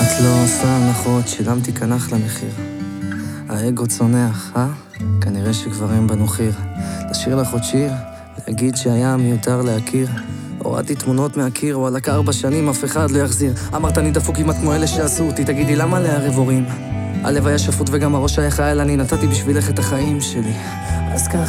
את לא עושה הנחות, שילמתי כאן אחלה מחיר. האגו צונח, כנראה שכבר אין בנו חיר. לשיר לך עוד שיר, להגיד שהיה מיותר להכיר. הורדתי תמונות מהקיר, וואלה 4 שנים אף אחד לא יחזיר. אמרת אני דפוק כמעט כמו אלה שעשו אותי, תגידי למה לערב הורים? הלב היה שפוט וגם הראש היה חייל, אני נתתי בשבילך את החיים שלי. אז כך